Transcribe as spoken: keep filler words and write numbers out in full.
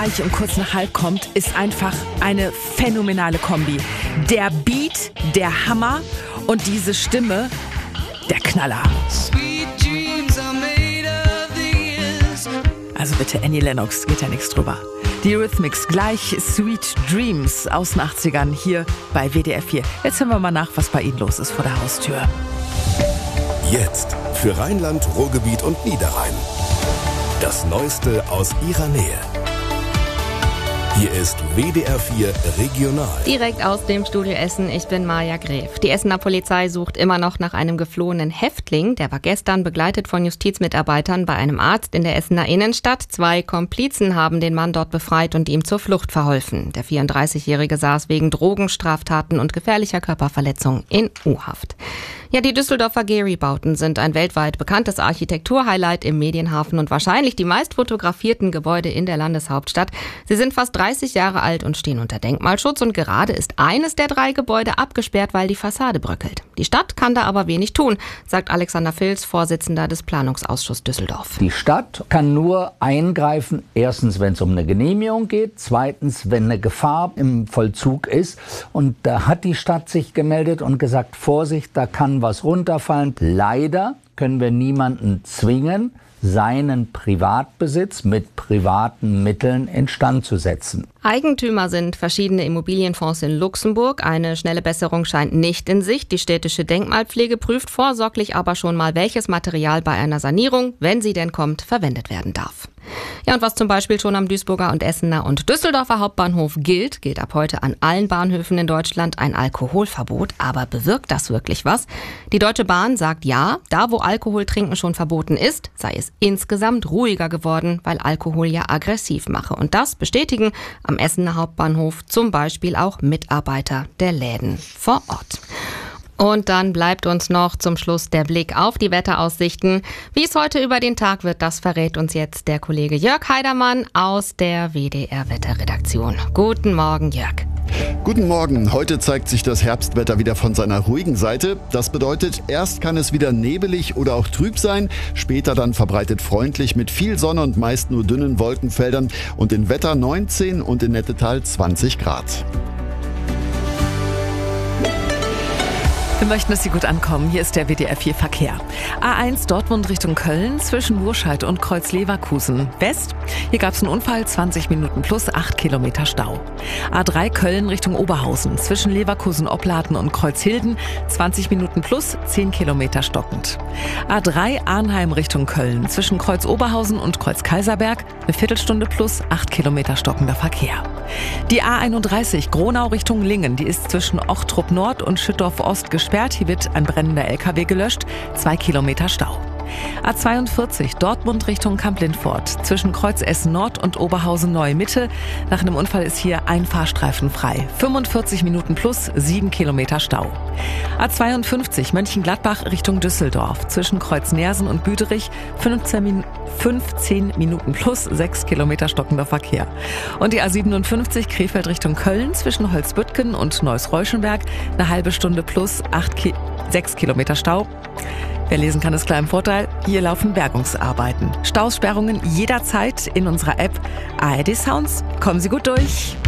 gleich um kurz nach halb kommt, ist einfach eine phänomenale Kombi. Der Beat, der Hammer und diese Stimme, der Knaller. Also bitte, Annie Lennox, geht ja nichts drüber. Die Eurythmics, gleich Sweet Dreams aus den achtzigern hier bei W D R vier. Jetzt hören wir mal nach, was bei Ihnen los ist vor der Haustür. Jetzt für Rheinland, Ruhrgebiet und Niederrhein. Das Neueste aus Ihrer Nähe. Hier ist W D R vier Regional. Direkt aus dem Studio Essen, ich bin Maja Gräf. Die Essener Polizei sucht immer noch nach einem geflohenen Häftling. Der war gestern begleitet von Justizmitarbeitern bei einem Arzt in der Essener Innenstadt. Zwei Komplizen haben den Mann dort befreit und ihm zur Flucht verholfen. Der vierunddreißigjährige saß wegen Drogenstraftaten und gefährlicher Körperverletzung in U-Haft. Ja, die Düsseldorfer Gehry-Bauten sind ein weltweit bekanntes Architekturhighlight im Medienhafen und wahrscheinlich die meist fotografierten Gebäude in der Landeshauptstadt. Sie sind fast dreißig Jahre alt und stehen unter Denkmalschutz und gerade ist eines der drei Gebäude abgesperrt, weil die Fassade bröckelt. Die Stadt kann da aber wenig tun, sagt Alexander Vils, Vorsitzender des Planungsausschusses Düsseldorf. Die Stadt kann nur eingreifen, erstens, wenn es um eine Genehmigung geht, zweitens, wenn eine Gefahr im Vollzug ist. Und da hat die Stadt sich gemeldet und gesagt, Vorsicht, da kann was runterfallen. Leider können wir niemanden zwingen, seinen Privatbesitz mit privaten Mitteln instand zu setzen. Eigentümer sind verschiedene Immobilienfonds in Luxemburg. Eine schnelle Besserung scheint nicht in Sicht. Die städtische Denkmalpflege prüft vorsorglich aber schon mal, welches Material bei einer Sanierung, wenn sie denn kommt, verwendet werden darf. Ja, und was zum Beispiel schon am Duisburger und Essener und Düsseldorfer Hauptbahnhof gilt, gilt ab heute an allen Bahnhöfen in Deutschland ein Alkoholverbot. Aber bewirkt das wirklich was? Die Deutsche Bahn sagt ja, da wo Alkoholtrinken schon verboten ist, sei es insgesamt ruhiger geworden, weil Alkohol ja aggressiv mache. Und das bestätigen am Essener Hauptbahnhof zum Beispiel auch Mitarbeiter der Läden vor Ort. Und dann bleibt uns noch zum Schluss der Blick auf die Wetteraussichten. Wie es heute über den Tag wird, das verrät uns jetzt der Kollege Jörg Heidermann aus der W D R-Wetterredaktion. Guten Morgen, Jörg. Guten Morgen. Heute zeigt sich das Herbstwetter wieder von seiner ruhigen Seite. Das bedeutet, erst kann es wieder nebelig oder auch trüb sein, später dann verbreitet freundlich mit viel Sonne und meist nur dünnen Wolkenfeldern und in Wetter neunzehn und in Nettetal zwanzig Grad. Wir möchten, dass Sie gut ankommen. Hier ist der W D R vier Verkehr. A eins Dortmund Richtung Köln zwischen Wurscheid und Kreuz-Leverkusen West. Hier gab es einen Unfall, zwanzig Minuten plus acht Kilometer Stau. A drei Köln Richtung Oberhausen zwischen Leverkusen-Opladen und Kreuzhilden, zwanzig Minuten plus zehn Kilometer stockend. A drei Arnheim Richtung Köln zwischen Kreuz-Oberhausen und Kreuz-Kaiserberg, eine Viertelstunde plus acht Kilometer stockender Verkehr. Die A einunddreißig Gronau Richtung Lingen, die ist zwischen Ochtrup Nord und Schüttorf Ost gesperrt. Hier wird ein brennender L K W gelöscht, zwei Kilometer Stau. A zweiundvierzig Dortmund Richtung Kamp-Lindfort zwischen Kreuz Essen Nord und Oberhausen Neue Mitte. Nach einem Unfall ist hier ein Fahrstreifen frei. fünfundvierzig Minuten plus sieben Kilometer Stau. A zweiundfünfzig Mönchengladbach Richtung Düsseldorf zwischen Kreuz Neersen und Büderich fünfzehn, fünfzehn Minuten plus sechs Kilometer stockender Verkehr. Und die A siebenundfünfzig Krefeld Richtung Köln zwischen Holzbüttgen und Neuss-Reuschenberg eine halbe Stunde plus acht Ki- sechs Kilometer Stau. Wer lesen kann, ist klar im Vorteil. Hier laufen Bergungsarbeiten. Staussperrungen jederzeit in unserer App A R D Sounds. Kommen Sie gut durch.